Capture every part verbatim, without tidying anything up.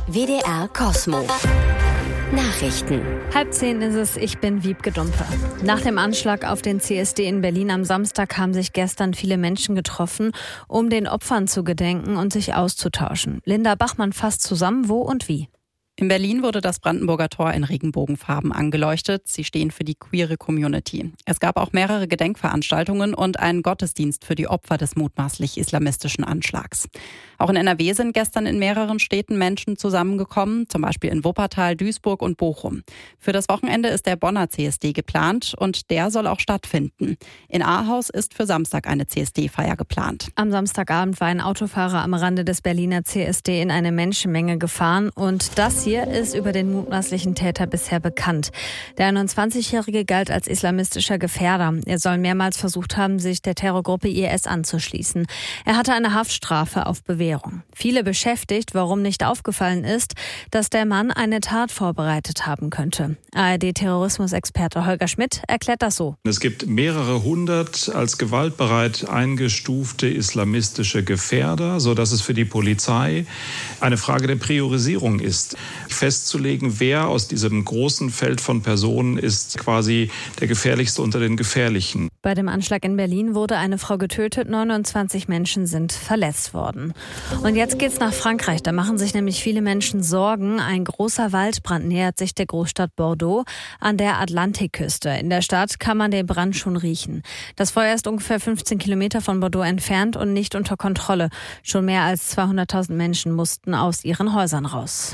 W D R Cosmo. Nachrichten. Halb zehn ist es, ich bin Wiebke Dumpe. Nach dem Anschlag auf den C S D in Berlin am Samstag haben sich gestern viele Menschen getroffen, um den Opfern zu gedenken und sich auszutauschen. Linda Bachmann fasst zusammen, wo und wie. In Berlin wurde das Brandenburger Tor in Regenbogenfarben angeleuchtet. Sie stehen für die queere Community. Es gab auch mehrere Gedenkveranstaltungen und einen Gottesdienst für die Opfer des mutmaßlich islamistischen Anschlags. Auch in N R W sind gestern in mehreren Städten Menschen zusammengekommen, zum Beispiel in Wuppertal, Duisburg und Bochum. Für das Wochenende ist der Bonner C S D geplant und der soll auch stattfinden. In Ahaus ist für Samstag eine C S D-Feier geplant. Am Samstagabend war ein Autofahrer am Rande des Berliner C S D in eine Menschenmenge gefahren und das hier ist über den mutmaßlichen Täter bisher bekannt. Der einundzwanzigjährige galt als islamistischer Gefährder. Er soll mehrmals versucht haben, sich der Terrorgruppe I S anzuschließen. Er hatte eine Haftstrafe auf Bewährung. Viele beschäftigt, warum nicht aufgefallen ist, dass der Mann eine Tat vorbereitet haben könnte. A R D-Terrorismusexperte Holger Schmidt erklärt das so. Es gibt mehrere hundert als gewaltbereit eingestufte islamistische Gefährder, sodass es für die Polizei eine Frage der Priorisierung ist, festzulegen, wer aus diesem großen Feld von Personen ist quasi der gefährlichste unter den Gefährlichen. Bei dem Anschlag in Berlin wurde eine Frau getötet, neunundzwanzig Menschen sind verletzt worden. Und jetzt geht's nach Frankreich. Da machen sich nämlich viele Menschen Sorgen. Ein großer Waldbrand nähert sich der Großstadt Bordeaux an der Atlantikküste. In der Stadt kann man den Brand schon riechen. Das Feuer ist ungefähr fünfzehn Kilometer von Bordeaux entfernt und nicht unter Kontrolle. Schon mehr als zweihunderttausend Menschen mussten aus ihren Häusern raus.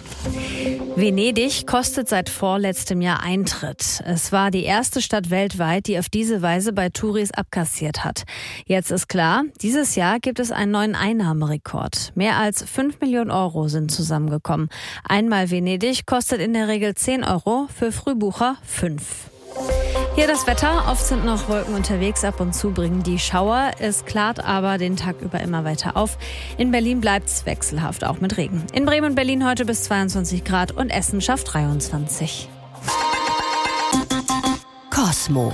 Venedig kostet seit vorletztem Jahr Eintritt. Es war die erste Stadt weltweit, die auf diese Weise bei Touris abkassiert hat. Jetzt ist klar, dieses Jahr gibt es einen neuen Einnahmerekord. Mehr als fünf Millionen Euro sind zusammengekommen. Einmal Venedig kostet in der Regel zehn Euro, für Frühbucher fünf. Hier das Wetter. Oft sind noch Wolken unterwegs, ab und zu bringen die Schauer. Es klart aber den Tag über immer weiter auf. In Berlin bleibt es wechselhaft, auch mit Regen. In Bremen und Berlin heute bis zweiundzwanzig Grad und Essen schafft dreiundzwanzig. Cosmo.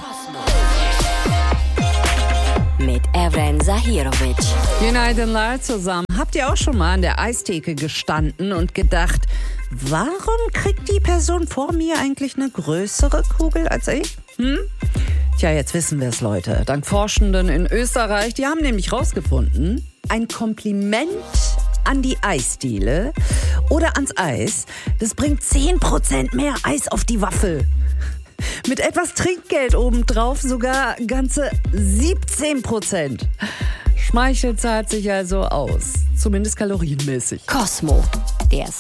Mit Evren Zahirovic. Günaydınlar zusammen. Habt ihr auch schon mal an der Eistheke gestanden und gedacht, warum kriegt die Person vor mir eigentlich eine größere Kugel als ich? Hm? Tja, jetzt wissen wir es, Leute. Dank Forschenden in Österreich, die haben nämlich rausgefunden, ein Kompliment an die Eisdiele oder ans Eis, das bringt zehn Prozent mehr Eis auf die Waffel. Mit etwas Trinkgeld obendrauf sogar ganze siebzehn Prozent. Schmeichel zahlt sich also aus, zumindest kalorienmäßig. Cosmo, der